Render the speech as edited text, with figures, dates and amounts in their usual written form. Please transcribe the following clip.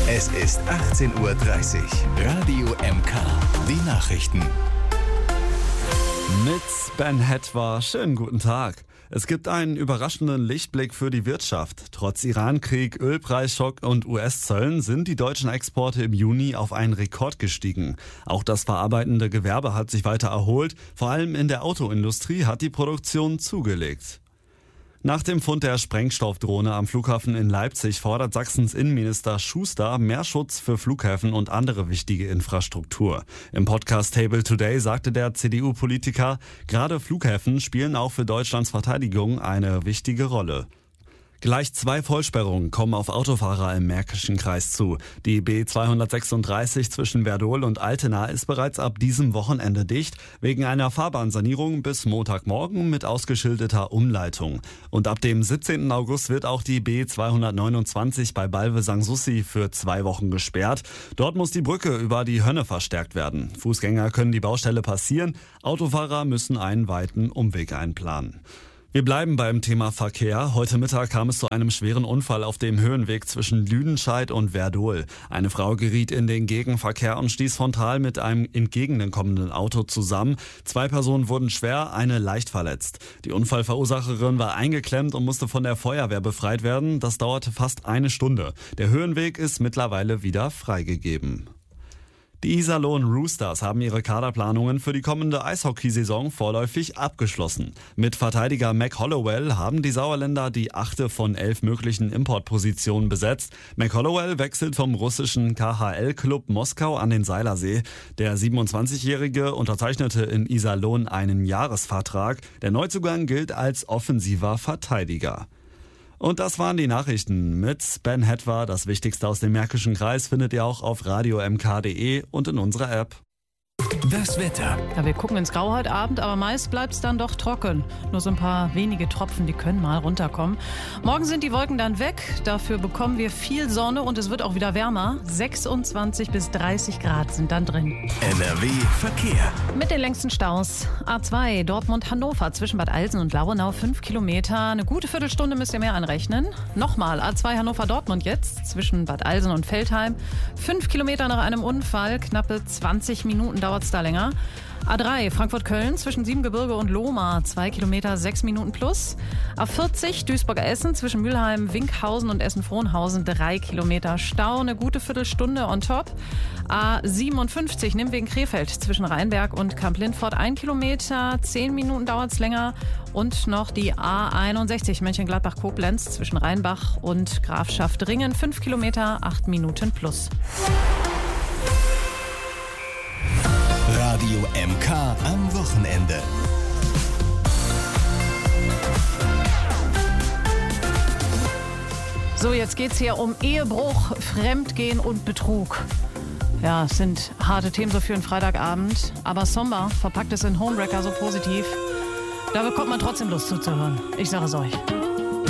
Es ist 18:30 Uhr. Radio MK. Die Nachrichten. Mit Ben Hetwa. Schönen guten Tag. Es gibt einen überraschenden Lichtblick für die Wirtschaft. Trotz Irankrieg, Ölpreisschock und US-Zöllen sind die deutschen Exporte im Juni auf einen Rekord gestiegen. Auch das verarbeitende Gewerbe hat sich weiter erholt. Vor allem in der Autoindustrie hat die Produktion zugelegt. Nach dem Fund der Sprengstoffdrohne am Flughafen in Leipzig fordert Sachsens Innenminister Schuster mehr Schutz für Flughäfen und andere wichtige Infrastruktur. Im Podcast Table Today sagte der CDU-Politiker, gerade Flughäfen spielen auch für Deutschlands Verteidigung eine wichtige Rolle. Gleich 2 Vollsperrungen kommen auf Autofahrer im Märkischen Kreis zu. Die B236 zwischen Werdohl und Altena ist bereits ab diesem Wochenende dicht, wegen einer Fahrbahnsanierung bis Montagmorgen mit ausgeschildeter Umleitung. Und ab dem 17. August wird auch die B229 bei Balve Sanssouci für 2 Wochen gesperrt. Dort muss die Brücke über die Hönne verstärkt werden. Fußgänger können die Baustelle passieren, Autofahrer müssen einen weiten Umweg einplanen. Wir bleiben beim Thema Verkehr. Heute Mittag kam es zu einem schweren Unfall auf dem Höhenweg zwischen Lüdenscheid und Werdohl. Eine Frau geriet in den Gegenverkehr und stieß frontal mit einem entgegenkommenden Auto zusammen. 2 Personen wurden schwer, eine leicht verletzt. Die Unfallverursacherin war eingeklemmt und musste von der Feuerwehr befreit werden. Das dauerte fast 1 Stunde. Der Höhenweg ist mittlerweile wieder freigegeben. Die Iserlohn Roosters haben ihre Kaderplanungen für die kommende Eishockeysaison vorläufig abgeschlossen. Mit Verteidiger Mac Hollowell haben die Sauerländer die 8. von 11 möglichen Importpositionen besetzt. Mac Hollowell wechselt vom russischen KHL-Club Moskau an den Seilersee. Der 27-Jährige unterzeichnete in Iserlohn einen Jahresvertrag. Der Neuzugang gilt als offensiver Verteidiger. Und das waren die Nachrichten mit Ben Hetwa. Das Wichtigste aus dem Märkischen Kreis findet ihr auch auf radiomk.de und in unserer App. Das Wetter. Ja, wir gucken ins Grau heute Abend, aber meist bleibt es dann doch trocken. Nur so ein paar wenige Tropfen, die können mal runterkommen. Morgen sind die Wolken dann weg. Dafür bekommen wir viel Sonne und es wird auch wieder wärmer. 26 bis 30 Grad sind dann drin. NRW Verkehr. Mit den längsten Staus. A2 Dortmund-Hannover zwischen Bad Alsen und Lauenau 5 Kilometer. Eine gute Viertelstunde müsst ihr mehr anrechnen. Nochmal A2 Hannover-Dortmund jetzt zwischen Bad Alsen und Veltheim. 5 Kilometer nach einem Unfall. Knappe 20 Minuten dauert es da länger. A3 Frankfurt-Köln zwischen Siebengebirge und Lohmar 2 Kilometer 6 Minuten plus. A40 Duisburger-Essen zwischen Mülheim, Winkhausen und Essen-Frohnhausen 3 Kilometer Stau, eine gute Viertelstunde on top. A57 Nimwegen-Krefeld zwischen Rheinberg und Kamp-Lindfort 1 Kilometer, 10 Minuten dauert es länger. Und noch die A61 Mönchengladbach-Koblenz zwischen Rheinbach und Grafschaft-Ringen 5 Kilometer 8 Minuten plus. Radio MK am Wochenende. So, jetzt geht's hier um Ehebruch, Fremdgehen und Betrug. Ja, es sind harte Themen so für einen Freitagabend, aber Somber verpackt es in Homewrecker so positiv. Da bekommt man trotzdem Lust zuzuhören. Ich sage es euch.